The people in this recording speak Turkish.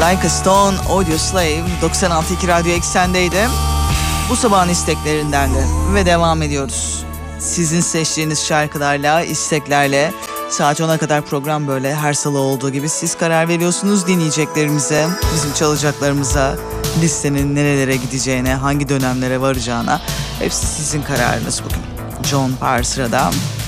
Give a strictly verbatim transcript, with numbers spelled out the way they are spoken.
Like a Stone, Audio Slave doksan altı nokta iki Radyo Eksen'deydi. Bu sabahın isteklerinden de ve devam ediyoruz. Sizin seçtiğiniz şarkılarla, isteklerle saat ona kadar program böyle her salı olduğu gibi siz karar veriyorsunuz dinleyeceklerimize, bizim çalacaklarımıza, listenin nerelere gideceğine, hangi dönemlere varacağına. Hepsi sizin kararınız bugün. John Parr sırada.